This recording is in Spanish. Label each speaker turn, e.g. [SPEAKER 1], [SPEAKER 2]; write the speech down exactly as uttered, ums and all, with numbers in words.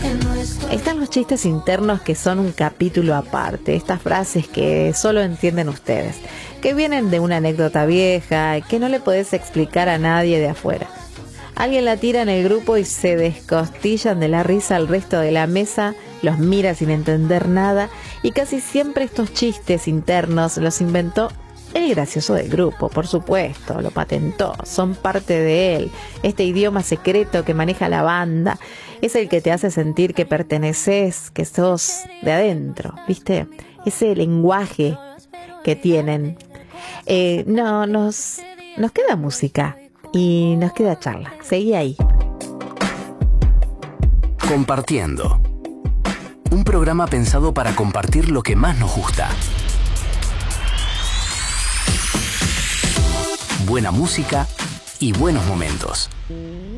[SPEAKER 1] Están los chistes internos que son un capítulo aparte, estas frases que solo entienden ustedes, que vienen de una anécdota vieja, que no le podés explicar a nadie de afuera. Alguien la tira en el grupo y se descostillan de la risa al resto de la mesa, los mira sin entender nada, y casi siempre estos chistes internos los inventó el gracioso del grupo, por supuesto, lo patentó, son parte de él. Este idioma secreto que maneja la banda es el que te hace sentir que perteneces, que sos de adentro, ¿viste? Ese lenguaje que tienen. Eh, no, nos, nos queda música y nos queda charla. Seguí ahí.
[SPEAKER 2] Compartiendo. Un programa pensado para compartir lo que más nos gusta. Buena música y buenos momentos.